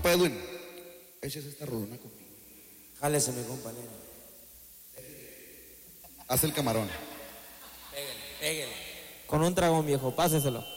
Compa Edwin, échese esta rolona conmigo. Jálese, mi compañero. Haz el camarón. Pégale. Con un tragón, viejo, páseselo.